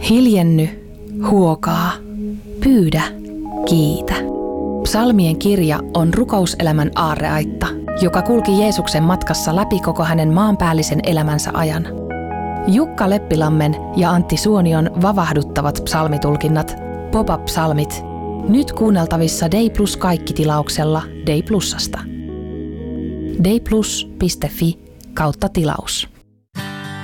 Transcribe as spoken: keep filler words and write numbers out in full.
Hiljenny, huokaa, pyydä, kiitä. Psalmien kirja on rukouselämän aarreaitta, joka kulki Jeesuksen matkassa läpi koko hänen maanpäällisen elämänsä ajan. Jukka Leppilammen ja Antti Suonion vavahduttavat psalmitulkinnat, pop-up-psalmit, nyt kuunneltavissa Day Plus kaikki-tilauksella Day Plusasta. dayplus piste fi kautta tilaus.